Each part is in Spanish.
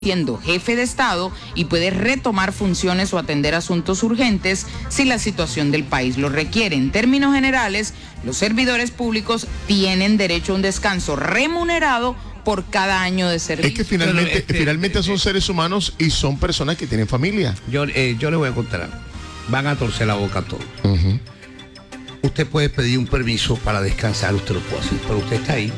siendo jefe de Estado y puede retomar funciones o atender asuntos urgentes si la situación del país lo requiere. En términos generales, los servidores públicos tienen derecho a un descanso remunerado por cada año de servicio. Es que finalmente son seres humanos y son personas que tienen familia. Yo le voy a contar algo. Van a torcer la boca a todos. Usted puede pedir un permiso para descansar, usted lo puede hacer, pero usted está ahí.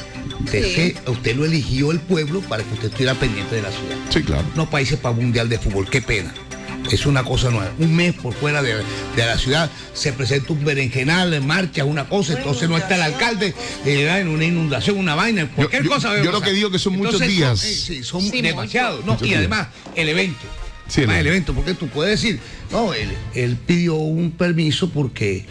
Usted lo eligió el pueblo para que usted estuviera pendiente de la ciudad. Sí, claro. No países para mundial de fútbol, qué pena. Es una cosa nueva. Un mes por fuera de la ciudad se presenta un berenjenal, marcha, una cosa, entonces no está el alcalde, en una inundación, una vaina, cualquier cosa. Yo lo que digo que son muchos días. Son demasiados. No, y además, el evento. Sí, el evento, porque tú puedes decir, no, él pidió un permiso porque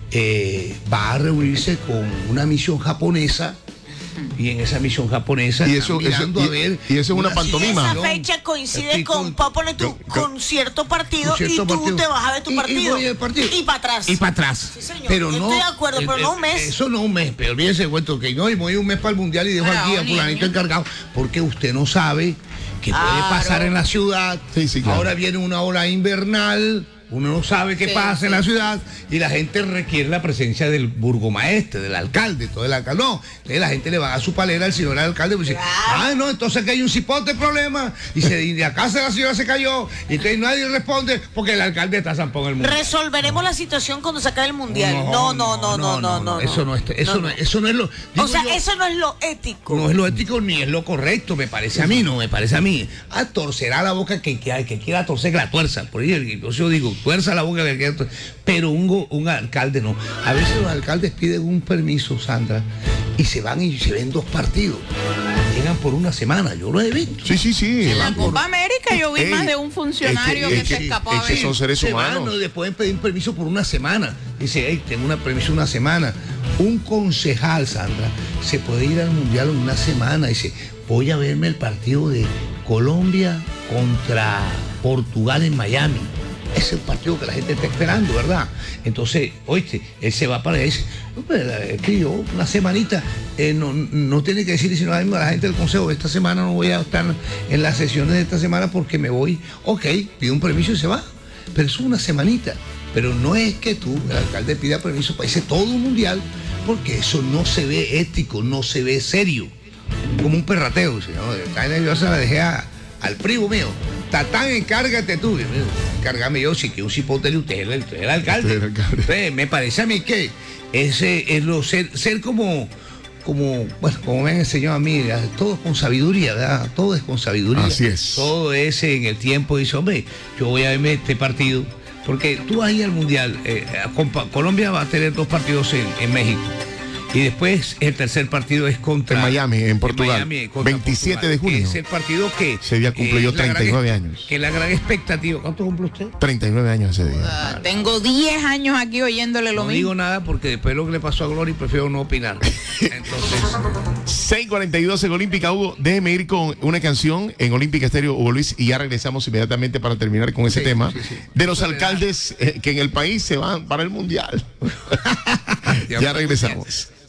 va a reunirse con una misión japonesa. Y en esa misión japonesa y eso es una pantomima. Esa fecha coincide con cierto partido y tú te vas a ver tu partido. Y para atrás. Y para atrás. Sí, señor. Pero yo estoy de acuerdo, pero no un mes. Eso no un mes, pero olvídese cuento que no, y voy un mes para el mundial y dejo aquí a fulanito encargado, porque usted no sabe qué puede pasar en la ciudad. Sí, claro. Ahora viene una ola invernal. Uno no sabe qué pasa en la ciudad y la gente requiere la presencia del burgomaestre, del alcalde, todo el alcalde. No, entonces la gente le va a su palera al señor alcalde y dice, no, entonces que hay un cipote problema y de acá la señora se cayó y entonces nadie responde porque el alcalde está zampón el mundo. Resolveremos la situación cuando se acabe el mundial. No. Eso no es lo. Eso no es lo ético. No es lo ético ni es lo correcto, me parece a mí. A torcerá la boca que quiera torcer que la tuerza. Por ahí yo digo, fuerza la boca, pero un alcalde no. A veces los alcaldes piden un permiso, Sandra, y se van y se ven 2 partidos. Llegan por una semana, yo lo he visto. Sí. En la Copa América yo vi más de un funcionario que se escapó a ver. Son seres humanos. Le pueden pedir un permiso por una semana. Dice, tengo un permiso una semana. Un concejal, Sandra, se puede ir al mundial en una semana. Dice, voy a verme el partido de Colombia contra Portugal en Miami. Es el partido que la gente está esperando, ¿verdad? Entonces, oíste, él se va para allá y dice, es que yo una semanita, no tiene que decir, sino a la gente del consejo, esta semana no voy a estar en las sesiones de esta semana porque me voy, pide un permiso y se va, pero es una semanita. Pero no es que el alcalde pida permiso para irse todo un mundial, porque eso no se ve ético, no se ve serio, como un perrateo, ¿no? Está nerviosa, la dejé al primo mío. Tatán, encárgate tú. Encárgame yo, si que un cipote de usted es el alcalde. Entonces, me parece a mí que ese es ser como me han enseñado a mí, todo es con sabiduría, ¿verdad? Todo es con sabiduría. Así es. Todo es en el tiempo. Dice, hombre, yo voy a verme este partido. Porque tú vas a ir al mundial. Colombia va a tener 2 partidos en México. Y después el tercer partido es contra Miami, en Portugal. 27 Portugal, de junio. Es el partido que ese día cumple yo 39 años. Que la gran expectativa. ¿Cuánto cumple usted? 39 años ese día. Tengo 10 años aquí oyéndole lo mismo. No digo nada porque después lo que le pasó a Gloria prefiero no opinar. Entonces 6:42 en Olímpica, Hugo. Déjeme ir con una canción en Olímpica Estéreo, Hugo Luis, y ya regresamos inmediatamente para terminar con ese tema de los alcaldes que en el país se van para el mundial. Ya regresamos.